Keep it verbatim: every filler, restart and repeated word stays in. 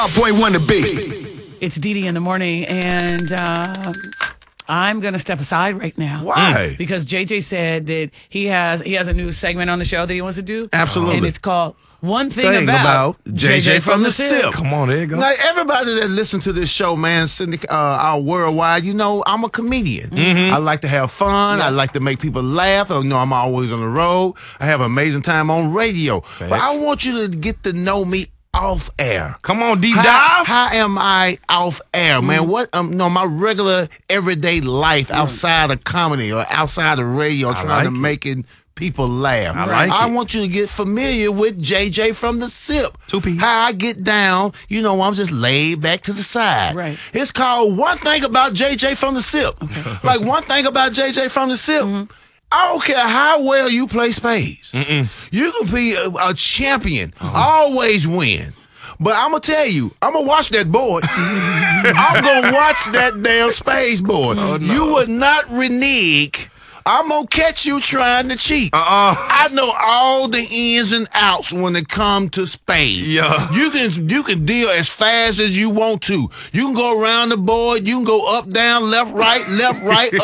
Point one to B. It's Dee Dee in the morning, and uh, I'm going to step aside right now. Why? Because J J said that he has he has a new segment on the show that he wants to do. Absolutely. And it's called One Thing, Thing About, About J J from the Sip. Come on, there you go. Like everybody that listens to this show, man, syndic- uh, our worldwide, you know, I'm a comedian. Mm-hmm. I like to have fun. I like to make people laugh. You know, I'm always on the road. I have an amazing time on radio. But I want you to get to know me off air. Come on, deep How, dive. how am I off air, man? What um no my regular everyday life outside of comedy or outside of radio, trying like to it. making people laugh. I like I it. want you to get familiar with J J from the Sip. Two piece. How I get down, you know, I'm just laid back to the side. Right. It's called One Thing About J J from the Sip. Like one thing about J J from the Sip. I don't care how well you play spades. Mm-mm. You can be a, a champion, always win. But I'm going to tell you, I'm going to watch that board. I'm going to watch that damn spades board. Oh, no. You would not renege. I'm going to catch you trying to cheat. Uh-uh. I know all the ins and outs when it comes to spades. Yeah. You can you can deal as fast as you want to. You can go around the board. You can go up, down, left, right, left, right,